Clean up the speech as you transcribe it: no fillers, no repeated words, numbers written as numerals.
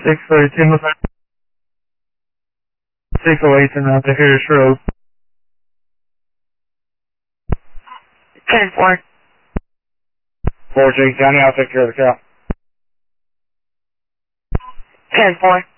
608 in the Harris Road. 10-4. 4 Jake County, I'll take care of the cow. 10-4.